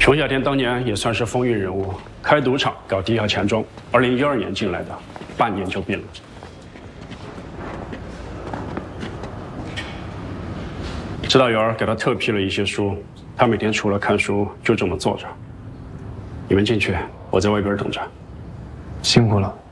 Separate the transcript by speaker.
Speaker 1: 熊小天当年也算是风云人物，开赌场、搞地下钱庄，2012年进来的，半年就病了。指导员给他特批了一些书，他每天除了看书就这么坐着。你们进去，我在外边等着。
Speaker 2: 辛苦了。